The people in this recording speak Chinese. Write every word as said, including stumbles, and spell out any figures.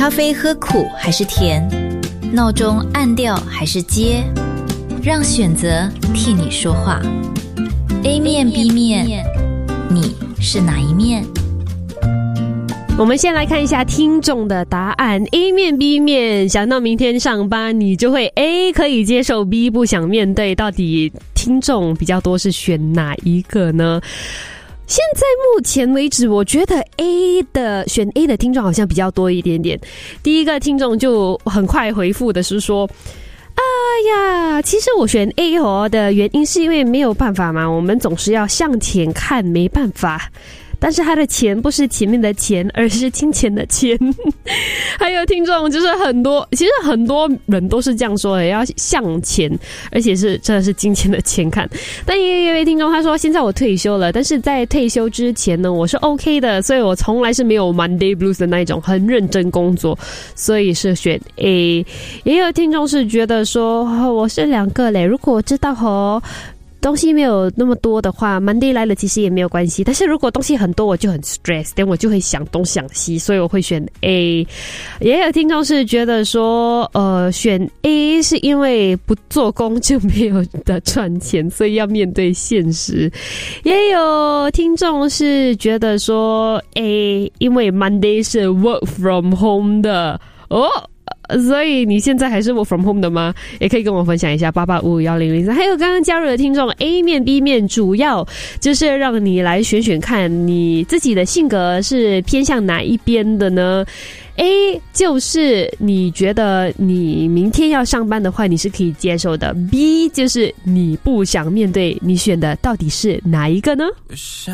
咖啡喝苦还是甜？闹钟按掉还是接？让选择替你说话。A 面 B 面，你是哪一面？ 我们先来看一下听众的答案。 A 面 B 面，想到明天上班你就会 A 可以接受， B 不想面对，到底听众比较多是选哪一个呢？现在目前为止，我觉得 A 的选 A 的听众好像比较多一点点。第一个听众就很快回复的是说，哎呀，其实我选 A 哦的原因是因为没有办法嘛，我们总是要向前看，没办法。但是他的钱不是前面的钱，而是金钱的钱。还有听众就是很多，其实很多人都是这样说的，要向前，而且是真的是金钱的钱看。但也有一位听众他说，现在我退休了，但是在退休之前呢，我是 OK 的，所以我从来是没有 Monday Blues 的那一种，很认真工作，所以是选 A。 也有听众是觉得说，哦，我是两个嘞，如果我知道哦东西没有那么多的话 Monday 来了其实也没有关系，但是如果东西很多我就很 stress， 但我就会想东想西，所以我会选 A。 也有听众是觉得说呃，选 A 是因为不做工就没有的赚钱，所以要面对现实。也有听众是觉得说 A 因为 Monday 是 work from home 的哦，所以你现在还是 work from home 的吗？也可以跟我分享一下八八五五一零零三。还有刚刚加入的听众 A 面 B 面，主要就是让你来选选看你自己的性格是偏向哪一边的呢？ A 就是你觉得你明天要上班的话你是可以接受的， B 就是你不想面对，你选的到底是哪一个呢？